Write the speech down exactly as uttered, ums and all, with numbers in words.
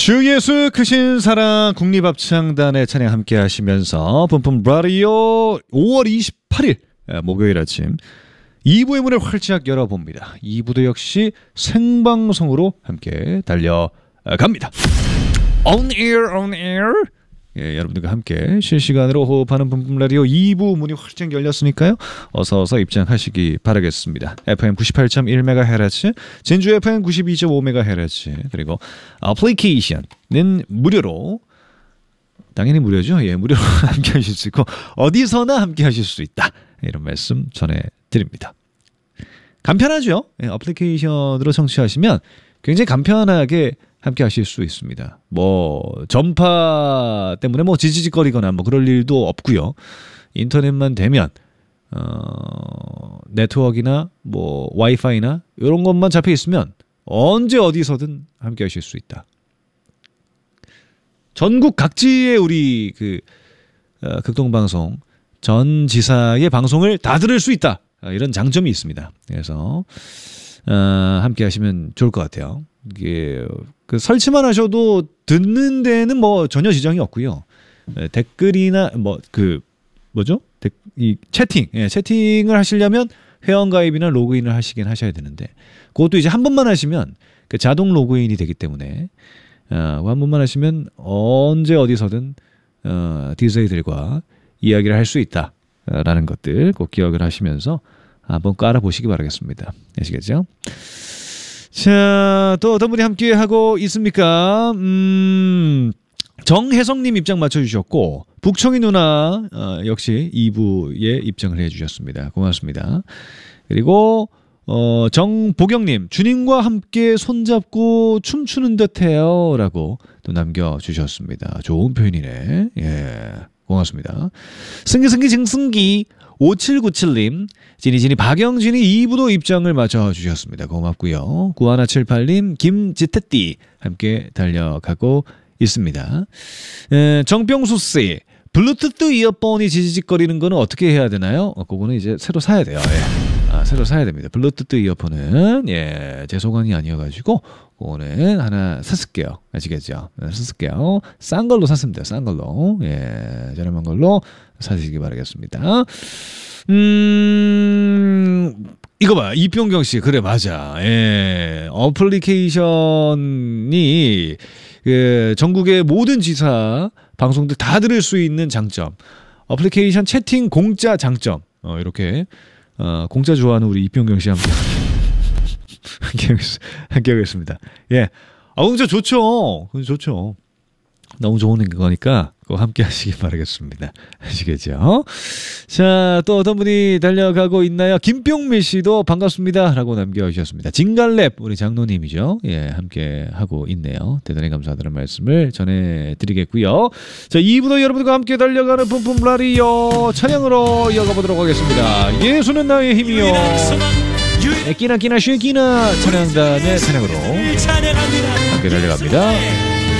주 예수 크신 사랑 국립합창단의 찬양 함께 하시면서 뿜뿜 라디오 오월 이십팔일 목요일 아침 이 부의 문을 활짝 열어봅니다. 이 부도 역시 생방송으로 함께 달려갑니다. On air, on air. 예, 여러분들과 함께 실시간으로 호흡하는 뿜뿜 라디오 이 부 문이 활짝 열렸으니까요. 어서 어서 입장하시기 바라겠습니다. 에프엠 구십팔 점 일 메가헤르츠, 진주 에프엠 구십이 점 오 메가헤르츠, 그리고 어플리케이션은 무료로, 당연히 무료죠. 예, 무료로 함께 하실 수 있고 어디서나 함께 하실 수 있다. 이런 말씀 전해드립니다. 간편하죠. 예, 어플리케이션으로 청취하시면 굉장히 간편하게 함께 하실 수 있습니다. 뭐 전파 때문에 뭐 지지직거리거나 뭐 그럴 일도 없고요. 인터넷만 되면 어, 네트워크나 뭐 와이파이나 이런 것만 잡혀 있으면 언제 어디서든 함께 하실 수 있다. 전국 각지의 우리 그 어, 극동방송 전 지사의 방송을 다 들을 수 있다. 이런 장점이 있습니다. 그래서 어, 함께 하시면 좋을 것 같아요. 이게 그 설치만 하셔도 듣는 데는 뭐 전혀 지장이 없고요. 네, 댓글이나 뭐 그 뭐죠? 데, 이 채팅, 예, 채팅을 하시려면 회원가입이나 로그인을 하시긴 하셔야 되는데 그것도 이제 한 번만 하시면 그 자동 로그인이 되기 때문에 어, 한 번만 하시면 언제 어디서든 어, 디제이들과 이야기를 할 수 있다라는 것들 꼭 기억을 하시면서 한번 깔아보시기 바라겠습니다. 아시겠죠? 자, 또 어떤 분이 함께 하고 있습니까? 음, 정혜성님 입장 맞춰주셨고, 북청이 누나, 어, 역시 이 부에 입장을 해주셨습니다. 고맙습니다. 그리고, 어, 정보경님, 주님과 함께 손잡고 춤추는 듯 해요. 라고 또 남겨주셨습니다. 좋은 표현이네. 예. 고맙습니다. 승기승기 증승기 오칠구칠님, 지니지니 박영진이 이 부도 입장을 맞춰주셨습니다. 고맙고요. 구하나칠팔님, 김지태띠 함께 달려가고 있습니다. 에, 정병수씨, 블루투스 이어폰이 지지직거리는 거는 어떻게 해야 되나요? 어, 그거는 이제 새로 사야 돼요. 예. 아, 새로 사야 됩니다. 블루투스 이어폰은 예, 제 소관이 아니어가지고 그거는 하나 샀을게요. 아시겠죠? 네, 샀을게요. 싼 걸로 샀습니다. 싼 걸로. 예, 저렴한 걸로 사시기 바라겠습니다. 음, 이거 봐. 이병경 씨. 그래, 맞아. 예, 어플리케이션이 그 전국의 모든 지사 방송들 다 들을 수 있는 장점. 어플리케이션 채팅 공짜 장점. 어, 이렇게 어, 공짜 좋아하는 우리 이병경 씨 함께 함께 하겠습니다. 예, 아, 공짜 좋죠. 좋죠. 너무 좋은 거니까 꼭 함께 하시기 바라겠습니다. 아시겠죠? 자, 또 어떤 분이 달려가고 있나요? 김병미 씨도 반갑습니다. 라고 남겨주셨습니다. 진갈랩, 우리 장로님이죠. 예, 함께 하고 있네요. 대단히 감사하다는 말씀을 전해드리겠고요. 자, 이 부도 여러분들과 함께 달려가는 뿜뿜 라디오 찬양으로 이어가보도록 하겠습니다. 예수는 나의 힘이요. 애끼나 끼나 쉬끼나 찬양단의 찬양으로 함께 달려갑니다.